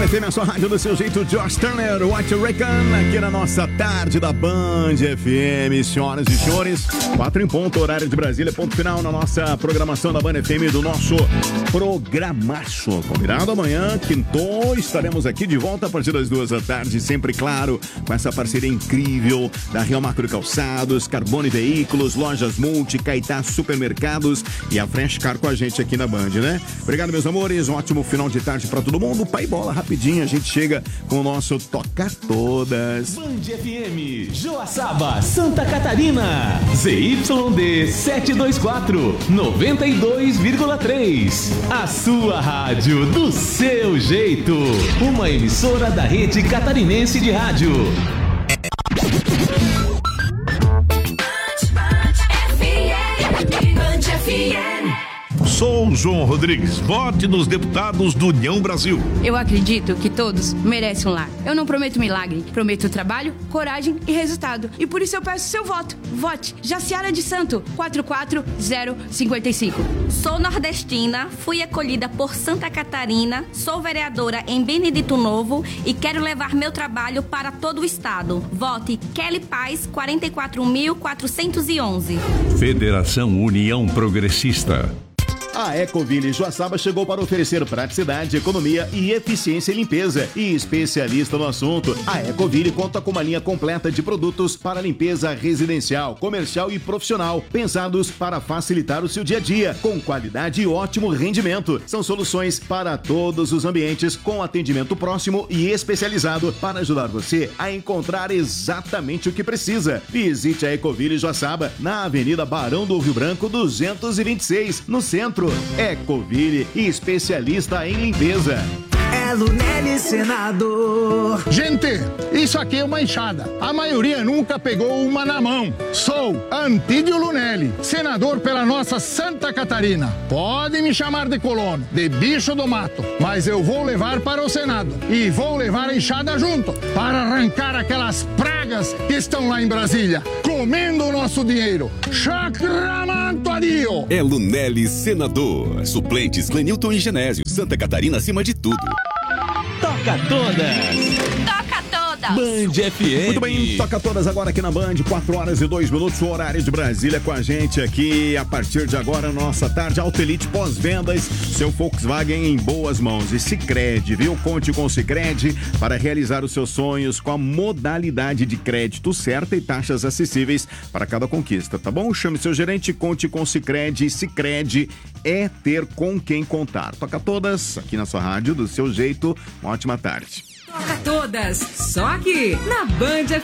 FM, a sua rádio do seu jeito, Josh Turner, What You Reckon, aqui na nossa tarde da Band FM, senhoras e senhores, 4 em ponto, horário de Brasília, ponto final na nossa programação da Band FM, do nosso programaço, combinado? Amanhã, quintou, estaremos aqui de volta a partir das 2 da tarde, sempre claro, com essa parceria incrível da Real Macro Calçados, Carbone Veículos, Lojas Multi, Caetá Supermercados e a Fresh Car com a gente aqui na Band, né? Obrigado, meus amores, um ótimo final de tarde pra todo mundo. Pai Bola, rapidinho, a gente chega com o nosso Toca Todas. Band FM, Joaçaba, Santa Catarina. ZYD 724, 92,3. A sua rádio do seu jeito. Uma emissora da Rede Catarinense de Rádio. Band FM. Sou o João Rodrigues. Vote nos deputados do União Brasil. Eu acredito que todos merecem um lar. Eu não prometo milagre, prometo trabalho, coragem e resultado. E por isso eu peço seu voto. Vote Jaciara de Santo, 44055. Sou nordestina, fui acolhida por Santa Catarina, sou vereadora em Benedito Novo e quero levar meu trabalho para todo o estado. Vote Kelly Paz, 44.411. Federação União Progressista. A Ecoville Joaçaba chegou para oferecer praticidade, economia e eficiência em limpeza. E especialista no assunto, a Ecoville conta com uma linha completa de produtos para limpeza residencial, comercial e profissional, pensados para facilitar o seu dia a dia, com qualidade e ótimo rendimento. São soluções para todos os ambientes, com atendimento próximo e especializado para ajudar você a encontrar exatamente o que precisa. Visite a Ecoville Joaçaba na Avenida Barão do Rio Branco 226, no centro. Ecoville, especialista em limpeza. É Lunelli Senador. Gente, isso aqui é uma enxada. A maioria nunca pegou uma na mão. Sou Antídio Lunelli, senador pela nossa Santa Catarina. Podem me chamar de colono, de bicho do mato, mas eu vou levar para o Senado. E vou levar a enxada junto, para arrancar aquelas pragas que estão lá em Brasília, comendo o nosso dinheiro. Chacramanto adio. É Lunelli Senador. Suplentes Clenilton e Genésio. Santa Catarina acima de tudo. Toca Todas. Toca Todas. Band FM. Muito bem, Toca Todas agora aqui na Band, 4 horas e 2 minutos, o horário de Brasília com a gente aqui, a partir de agora, nossa tarde, Autelite Pós-Vendas, seu Volkswagen em boas mãos. E Sicredi, viu? Conte com o Sicredi para realizar os seus sonhos com a modalidade de crédito certa e taxas acessíveis para cada conquista, tá bom? Chame seu gerente, conte com o Sicredi. Sicredi é ter com quem contar. Toca Todas, aqui na sua rádio, do seu jeito. Uma ótima tarde. Toca Todas, só aqui na Band